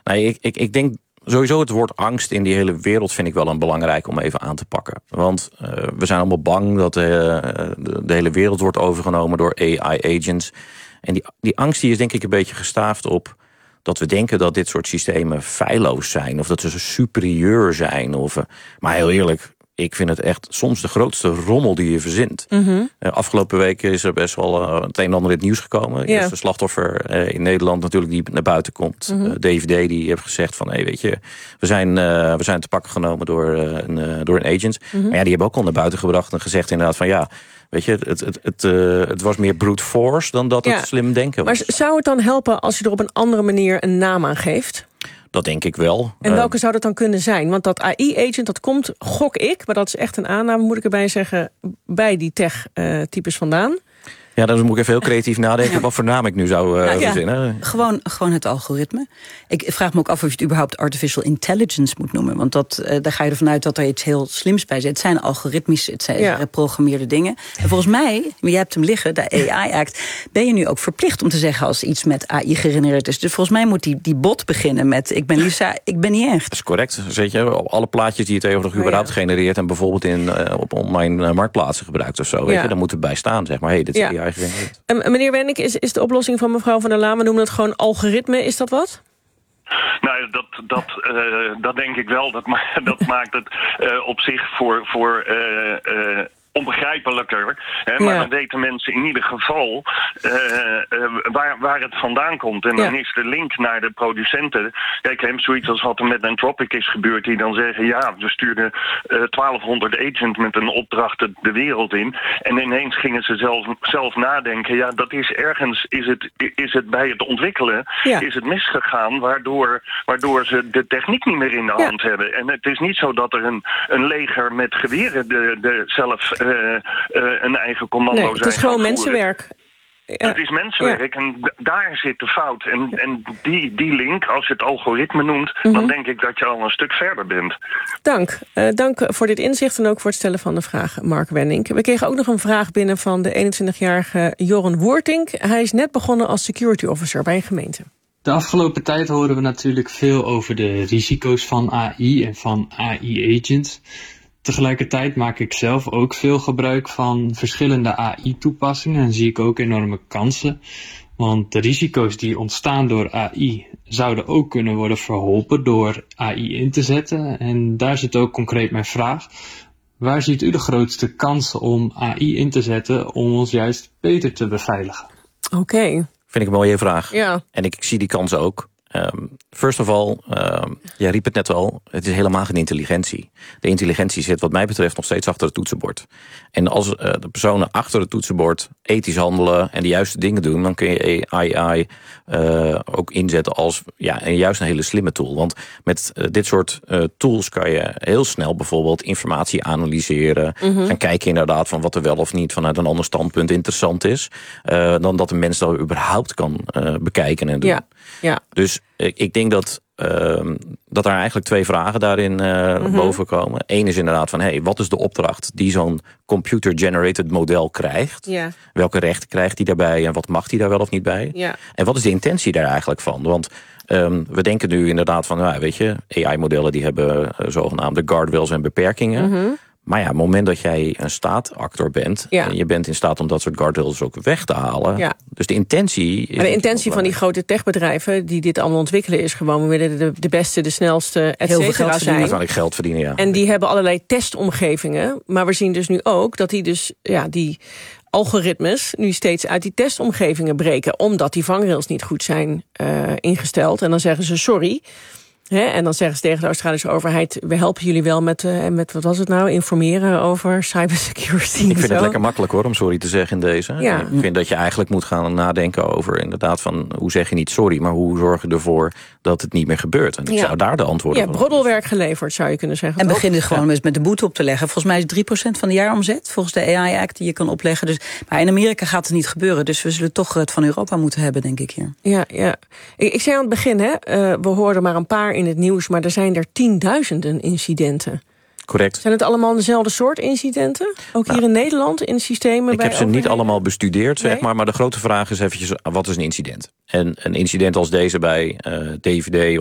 Nee, ik denk sowieso het woord angst in die hele wereld vind ik wel een belangrijk om even aan te pakken. Want we zijn allemaal bang dat de hele wereld wordt overgenomen door AI-agents. En die angst die is denk ik een beetje gestaafd op dat we denken dat dit soort systemen feilloos zijn. Of dat ze superieur zijn. Maar heel eerlijk, ik vind het echt soms de grootste rommel die je verzint. Afgelopen week is er best wel het een en ander in het nieuws gekomen. Ja. Eerste slachtoffer in Nederland natuurlijk die naar buiten komt. DVD die heeft gezegd van, hey, weet je, we zijn te pakken genomen door een agent. Maar ja, die hebben ook al naar buiten gebracht en gezegd inderdaad van ja, weet je, het was meer brute force dan dat het slim denken was. Maar zou het dan helpen als je er op een andere manier een naam aan geeft? Dat denk ik wel. En welke zou dat dan kunnen zijn? Want dat AI-agent, dat komt, gok ik, maar dat is echt een aanname, moet ik erbij zeggen, bij die tech-types vandaan. Ja, dan moet ik even heel creatief nadenken wat voor naam ik nu zou verzinnen. Gewoon het algoritme. Ik vraag me ook af of je het überhaupt artificial intelligence moet noemen. Want daar ga je ervan uit dat er iets heel slims bij zit. Het zijn algoritmische, het zijn geprogrammeerde dingen. En volgens mij, jij hebt hem liggen, de AI-act, ben je nu ook verplicht om te zeggen als iets met AI gegenereerd is. Dus volgens mij moet die bot beginnen met ik ben Lisa, ik ben niet echt. Dat is correct. Weet je, alle plaatjes die je tegenwoordig überhaupt genereert en bijvoorbeeld op online marktplaatsen gebruikt of zo. Weet je, daar moet erbij staan, zeg maar. Hey, dit is AI. Meneer Wenink, is de oplossing van mevrouw van der Laan, we noemen het gewoon algoritme, is dat wat? Nou, dat denk ik wel. Dat maakt het op zich voor onbegrijpelijker. Maar dan weten mensen in ieder geval waar het vandaan komt. En dan is de link naar de producenten. Kijk, zoiets als wat er met Anthropic is gebeurd, die dan zeggen, ja, we stuurden 1200 agents met een opdracht de wereld in. En ineens gingen ze zelf nadenken, ja, dat is ergens, is het bij het ontwikkelen, is het misgegaan, waardoor ze de techniek niet meer in de hand hebben. En het is niet zo dat er een leger met geweren zelf een eigen commando zijn. Het is gewoon mensenwerk. Ja. Het is mensenwerk en daar zit de fout. En die link, als je het algoritme noemt, dan denk ik dat je al een stuk verder bent. Dank voor dit inzicht en ook voor het stellen van de vraag, Mark Wenink. We kregen ook nog een vraag binnen van de 21-jarige Joren Woertink. Hij is net begonnen als security officer bij een gemeente. De afgelopen tijd horen we natuurlijk veel over de risico's van AI en van AI-agents. Tegelijkertijd maak ik zelf ook veel gebruik van verschillende AI-toepassingen en zie ik ook enorme kansen. Want de risico's die ontstaan door AI zouden ook kunnen worden verholpen door AI in te zetten. En daar zit ook concreet mijn vraag. Waar ziet u de grootste kansen om AI in te zetten om ons juist beter te beveiligen? Oké. Vind ik een mooie vraag. Ja. En ik zie die kansen ook. First of all, jij riep het net al, het is helemaal geen intelligentie. De intelligentie zit wat mij betreft nog steeds achter het toetsenbord. En als de personen achter het toetsenbord ethisch handelen en de juiste dingen doen, dan kun je AI ook inzetten als juist een hele slimme tool. Want met dit soort tools kan je heel snel bijvoorbeeld informatie analyseren. Gaan kijken inderdaad van wat er wel of niet vanuit een ander standpunt interessant is. Dan dat een mens dat überhaupt kan bekijken en doen. Ja. Dus ik denk dat er eigenlijk twee vragen daarin boven komen. Eén is inderdaad van, wat is de opdracht die zo'n computer-generated model krijgt? Ja. Welke rechten krijgt hij daarbij en wat mag hij daar wel of niet bij? Ja. En wat is de intentie daar eigenlijk van? Want we denken nu inderdaad van, AI-modellen die hebben zogenaamde guardrails en beperkingen. Maar ja, op het moment dat jij een staatactor bent, en je bent in staat om dat soort guardrails ook weg te halen. Ja. Dus de intentie is. Maar de intentie van die grote techbedrijven die dit allemaal ontwikkelen is gewoon, we willen de beste, de snelste, et cetera zijn. Uiteindelijk geld verdienen, ja. En die hebben allerlei testomgevingen. Maar we zien dus nu ook dat die algoritmes nu steeds uit die testomgevingen breken, omdat die vangrails niet goed zijn ingesteld. En dan zeggen ze sorry. En dan zeggen ze tegen de Australische overheid, we helpen jullie wel met wat was het nou, informeren over cybersecurity. Ik vind het lekker makkelijk hoor, om sorry te zeggen in deze. Ja. Ik vind dat je eigenlijk moet gaan nadenken over inderdaad van, hoe zeg je niet sorry, maar hoe zorg je ervoor dat het niet meer gebeurt. En ik zou daar de antwoorden van. Broddelwerk geleverd, zou je kunnen zeggen. En beginnen gewoon eens met de boete op te leggen. Volgens mij is het 3% van de jaaromzet, volgens de AI-act die je kan opleggen. Dus, maar in Amerika gaat het niet gebeuren, dus we zullen toch het van Europa moeten hebben, denk ik hier. Ja. Ik zei aan het begin, we hoorden maar een paar in het nieuws, maar er zijn er 10.000 incidenten. Correct. Zijn het allemaal dezelfde soort incidenten? Ook hier in Nederland, in systemen? Ik heb ze niet allemaal bestudeerd, zeg maar de grote vraag is eventjes, wat is een incident? En een incident als deze bij DVD